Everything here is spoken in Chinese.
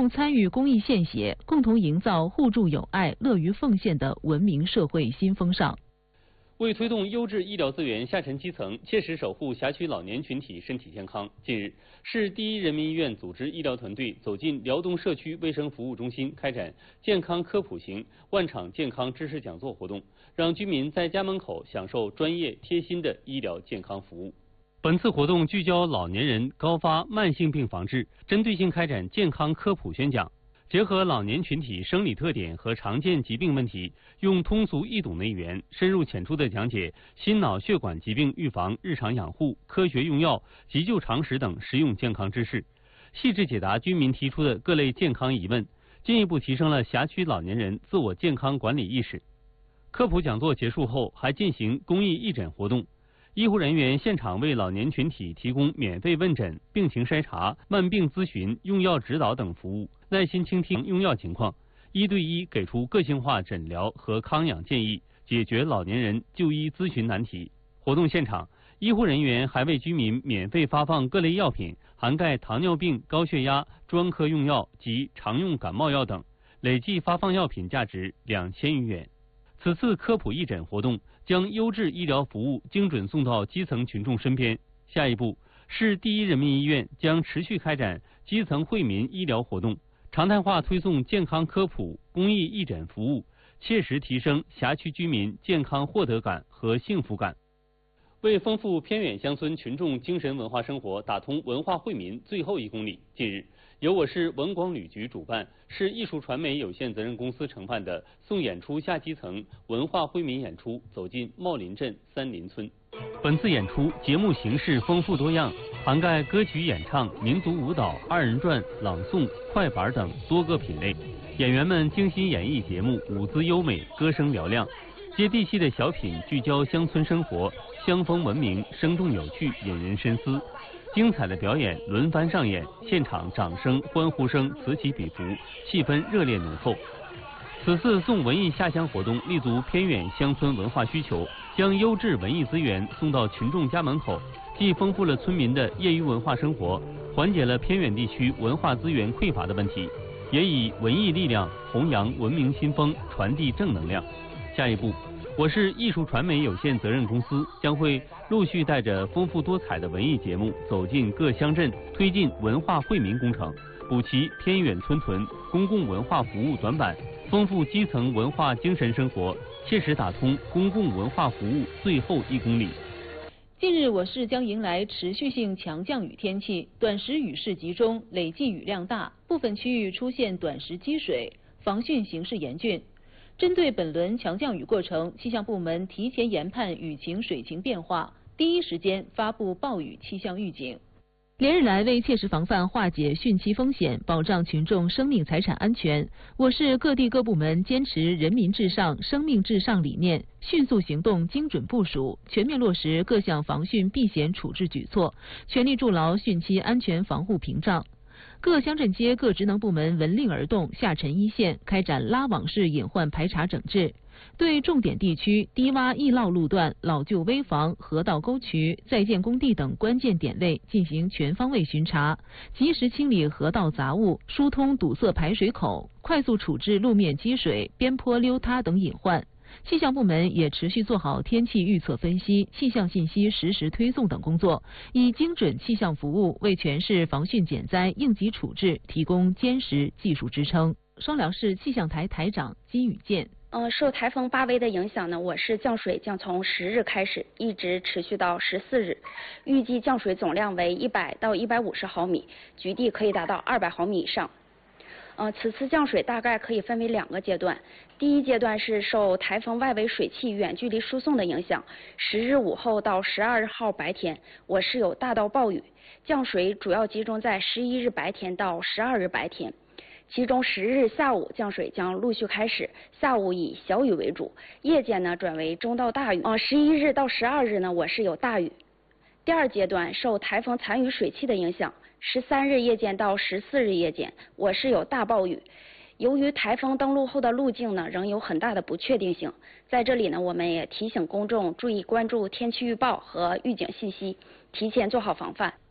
众参与公益献血，共同营造互助友爱、乐于奉献的文明社会新风尚。 为推动优质医疗资源下沉基层，切实守护辖区老年群体身体健康，近日，市第一人民医院组织医疗团队走进辽东社区卫生服务中心，开展健康科普型万场健康知识讲座活动，让居民在家门口享受专业贴心的医疗健康服务。本次活动聚焦老年人高发慢性病防治，针对性开展健康科普宣讲。结合老年群体生理特点和常见疾病问题，用通俗易懂的语言，深入浅出地讲解心脑血管疾病预防、日常养护、科学用药、急救常识等实用健康知识，细致解答居民提出的各类健康疑问，进一步提升了辖区老年人自我健康管理意识。科普讲座结束后，还进行公益义诊活动。医护人员现场为老年群体提供免费问诊、病情筛查、慢病咨询、用药指导等服务，耐心倾听用药情况，1对1给出个性化诊疗和康养建议，解决老年人就医咨询难题。活动现场，医护人员还为居民免费发放各类药品，涵盖糖尿病、高血压、专科用药及常用感冒药等，累计发放药品价值2000余元。此次科普义诊活动将优质医疗服务精准送到基层群众身边。下一步，市第一人民医院将持续开展基层惠民医疗活动，常态化推送健康科普、公益义诊服务，切实提升辖区居民健康获得感和幸福感。为丰富偏远乡村群众精神文化生活，打通文化惠民最后1公里，近日，由我市文广旅局主办、市艺术传媒有限责任公司承办的送演出下基层文化惠民演出走进茂林镇三林村。本次演出节目形式丰富多样，涵盖歌曲演唱、民族舞蹈、2人转、朗诵、快板等多个品类。演员们精心演绎节目，舞姿优美，歌声嘹亮。接地气的小品聚焦乡村生活，乡风文明，生动有趣，引人深思。精彩的表演轮番上演，现场掌声、欢呼声此起彼伏，气氛热烈浓厚。此次送文艺下乡活动立足偏远乡村文化需求，将优质文艺资源送到群众家门口，既丰富了村民的业余文化生活，缓解了偏远地区文化资源匮乏的问题，也以文艺力量弘扬文明新风，传递正能量。下一步，我市艺术传媒有限责任公司将会陆续带着丰富多彩的文艺节目走进各乡镇，推进文化惠民工程，补齐偏远村屯公共文化服务短板，丰富基层文化精神生活，切实打通公共文化服务最后1公里。 近日，我市将迎来持续性强降雨天气，短时雨势集中，累计雨量大，部分区域出现短时积水，防汛形势严峻。针对本轮强降雨过程，气象部门提前研判雨情水情变化，第一时间发布暴雨气象预警。连日来，为切实防范化解汛期风险，保障群众生命财产安全，我市各地各部门坚持人民至上、生命至上理念，迅速行动、精准部署，全面落实各项防汛避险处置举措，全力筑牢汛期安全防护屏障。各乡镇街各职能部门闻令而动，下沉一线，开展拉网式隐患排查整治，对重点地区、低洼易涝路段、老旧危房、河道沟渠、在建工地等关键点位进行全方位巡查，及时清理河道杂物，疏通堵塞排水口，快速处置路面积水、边坡溜塌等隐患。气象部门也持续做好天气预测分析、气象信息实时推送等工作，以精准气象服务为全市防汛减灾应急处置提供坚实技术支撑。双辽市气象台台长金宇健。 受台风巴威的影响呢，我市降水将从10日开始，一直持续到14日，预计降水总量为100到150毫米，局地可以达到200毫米以上。此次降水大概可以分为2个阶段。第一阶段是受台风外围水汽远距离输送的影响，10日午后到12号白天，我市有大到暴雨，降水主要集中在11日白天到12日白天。其中10日下午降水将陆续开始，下午以小雨为主，夜间呢转为中到大雨。11日到12日呢，我市有大雨。第二阶段受台风残余水汽的影响，13日夜间到14日夜间，我市有大暴雨。由于台风登陆后的路径呢仍有很大的不确定性，在这里呢我们也提醒公众注意关注天气预报和预警信息，提前做好防范。